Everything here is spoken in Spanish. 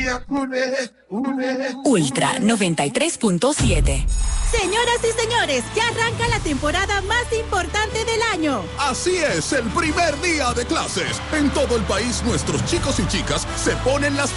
Ultra 93.7. Señoras y señores, ya arranca la temporada más importante del año. Así es, el primer día de clases. En todo el país, nuestros chicos y chicas se ponen las